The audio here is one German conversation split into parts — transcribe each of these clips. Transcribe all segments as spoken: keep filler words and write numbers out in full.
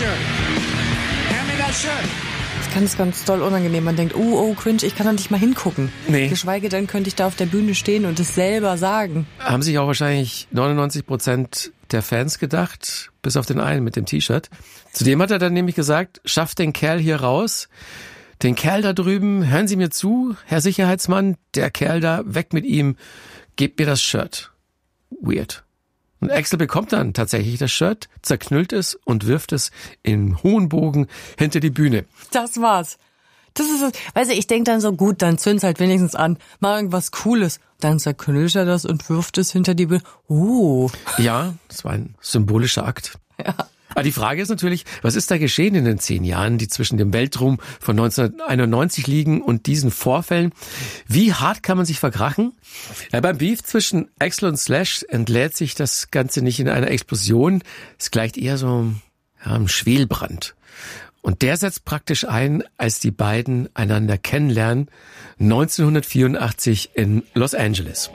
shirt. Hand me that shirt. Ich kann es ganz doll unangenehm. Man denkt, oh, oh, cringe, ich kann da nicht mal hingucken. Nee. Geschweige denn, könnte ich da auf der Bühne stehen und es selber sagen. Haben sich auch wahrscheinlich neunundneunzig Prozent der Fans gedacht, bis auf den einen mit dem T-Shirt. Zudem hat er dann nämlich gesagt, schafft den Kerl hier raus. Den Kerl da drüben, hören Sie mir zu, Herr Sicherheitsmann, der Kerl da, weg mit ihm, gebt mir das Shirt. Weird. Und Axl bekommt dann tatsächlich das Shirt, zerknüllt es und wirft es in hohen Bogen hinter die Bühne. Das war's. Das ist es. Weißt du, ich denk dann so, gut, dann zünd's halt wenigstens an. Mach irgendwas Cooles. Dann zerknüllt er das und wirft es hinter die Bühne. Oh. Ja, das war ein symbolischer Akt. Ja. Aber die Frage ist natürlich, was ist da geschehen in den zehn Jahren, die zwischen dem Weltruhm von neunzehnhunderteinundneunzig liegen und diesen Vorfällen? Wie hart kann man sich verkrachen? Ja, beim Beef zwischen Axl und Slash entlädt sich das Ganze nicht in einer Explosion. Es gleicht eher so ja, einem Schwelbrand. Und der setzt praktisch ein, als die beiden einander kennenlernen, neunzehnhundertvierundachtzig in Los Angeles.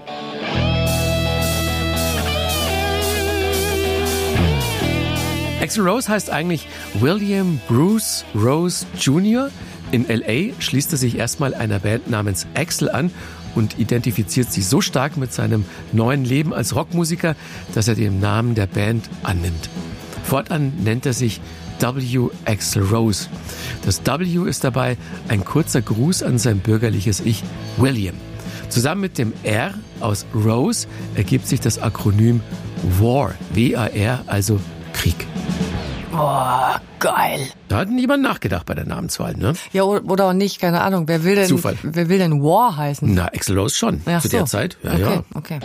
Axl Rose heißt eigentlich William Bruce Rose Junior In L A schließt er sich erstmal einer Band namens Axl an und identifiziert sich so stark mit seinem neuen Leben als Rockmusiker, dass er den Namen der Band annimmt. Fortan nennt er sich W. Axl Rose. Das W ist dabei ein kurzer Gruß an sein bürgerliches Ich, William. Zusammen mit dem R aus Rose ergibt sich das Akronym War, W A R, also Krieg. Boah, geil. Da hat niemand nachgedacht bei der Namenswahl, ne? Ja, oder auch nicht, keine Ahnung. Wer will denn, Zufall. Wer will denn War heißen? Na, Axl Rose schon, Ach zu so. der Zeit. Ja, okay, ja. okay.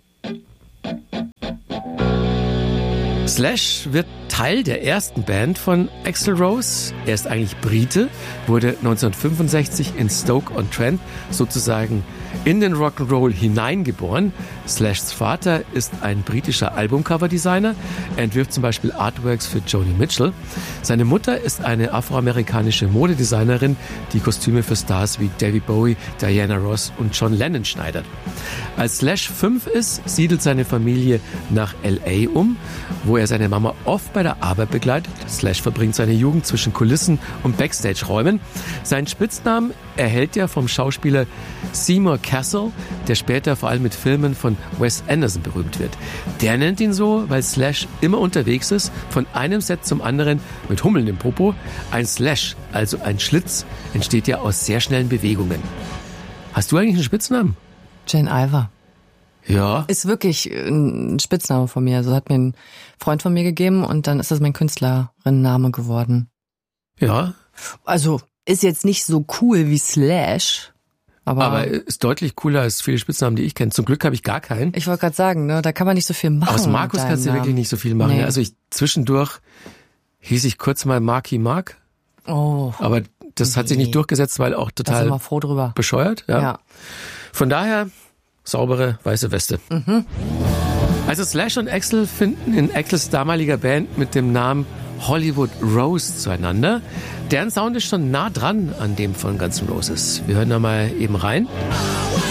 Slash wird Teil der ersten Band von Axl Rose. Er ist eigentlich Brite, wurde neunzehnhundertfünfundsechzig in Stoke-on-Trent sozusagen in den Rock'n'Roll hineingeboren. Slashs Vater ist ein britischer Albumcover-Designer. Er entwirft zum Beispiel Artworks für Joni Mitchell. Seine Mutter ist eine afroamerikanische Modedesignerin, die Kostüme für Stars wie David Bowie, Diana Ross und John Lennon schneidert. Als Slash fünf ist, siedelt seine Familie nach L A um, wo er seine Mama oft bei der Arbeit begleitet. Slash verbringt seine Jugend zwischen Kulissen und Backstage-Räumen. Seinen Spitznamen erhält er vom Schauspieler Seymour Cassel, der später vor allem mit Filmen von Wes Anderson berühmt wird. Der nennt ihn so, weil Slash immer unterwegs ist, von einem Set zum anderen mit Hummeln im Popo. Ein Slash, also ein Schlitz, entsteht ja aus sehr schnellen Bewegungen. Hast du eigentlich einen Spitznamen? Jane Iver. Ja. Ist wirklich ein Spitzname von mir. Also hat mir ein Freund von mir gegeben und dann ist das mein Künstlerinnenname geworden. Ja. Also ist jetzt nicht so cool wie Slash, aber, Aber ist deutlich cooler als viele Spitznamen, die ich kenne. Zum Glück habe ich gar keinen. ich wollte gerade sagen, ne, da kann man nicht so viel machen. Aus Markus mit kannst du deinem wirklich Namen. nicht so viel machen. Nee. Also ich zwischendurch hieß ich kurz mal Marky Mark, Oh, aber das hat sich nicht Nee. durchgesetzt, weil auch da sind total wir froh drüber. bescheuert. Ja. Ja. Von daher saubere weiße Weste. Mhm. Also Slash und Axl finden in Axls damaliger Band mit dem Namen Hollywood Rose zueinander. Deren Sound ist schon nah dran an dem von Guns N' Roses. Wir hören da mal eben rein.